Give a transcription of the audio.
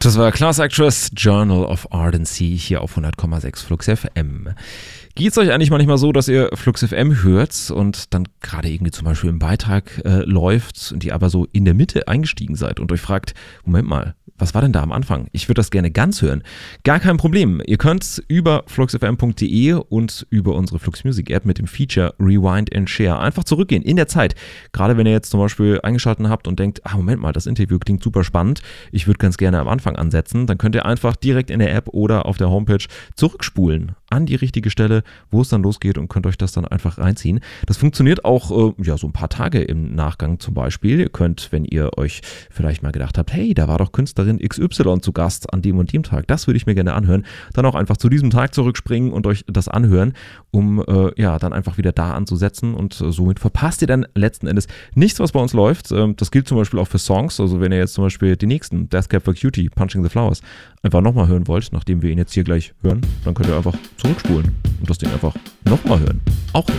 Das war Class Actress, Journal of Ardency hier auf 100,6 Flux FM. Geht's euch eigentlich manchmal so, dass ihr Flux FM hört und dann gerade irgendwie zum Beispiel im Beitrag läuft und ihr aber so in der Mitte eingestiegen seid und euch fragt, Moment mal, was war denn da am Anfang? Ich würde das gerne ganz hören. Gar kein Problem. Ihr könnt über fluxfm.de und über unsere Flux Music App mit dem Feature Rewind and Share einfach zurückgehen in der Zeit. Gerade wenn ihr jetzt zum Beispiel eingeschaltet habt und denkt, Moment mal, das Interview klingt super spannend, ich würde ganz gerne am Anfang ansetzen, dann könnt ihr einfach direkt in der App oder auf der Homepage zurückspulen an die richtige Stelle, wo es dann losgeht und könnt euch das dann einfach reinziehen. Das funktioniert auch so ein paar Tage im Nachgang zum Beispiel. Ihr könnt, wenn ihr euch vielleicht mal gedacht habt, hey, da war doch Künstlerin XY zu Gast an dem und dem Tag, das würde ich mir gerne anhören, dann auch einfach zu diesem Tag zurückspringen und euch das anhören, um dann einfach wieder da anzusetzen und somit verpasst ihr dann letzten Endes nichts, was bei uns läuft. Das gilt zum Beispiel auch für Songs, also wenn ihr jetzt zum Beispiel den nächsten, Death Cab for Cutie, Punching the Flowers, einfach nochmal hören wollt, nachdem wir ihn jetzt hier gleich hören, dann könnt ihr einfach zurückspulen und das Ding einfach nochmal hören. Auch